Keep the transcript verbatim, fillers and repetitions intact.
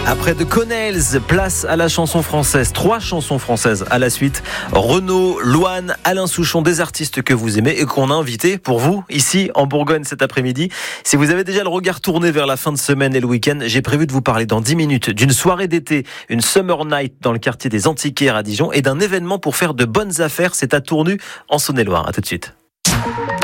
Après The Connells, place à la chanson française. Trois chansons françaises à la suite. Renaud, Louane, Alain Souchon, des artistes que vous aimez et qu'on a invités pour vous, ici en Bourgogne cet après-midi. Si vous avez déjà le regard tourné vers la fin de semaine et le week-end, j'ai prévu de vous parler dans dix minutes d'une soirée d'été, une Summer Night dans le quartier des Antiquaires à Dijon et d'un événement pour faire de bonnes affaires. C'est à Tournu, en Saône-et-Loire. À tout de suite.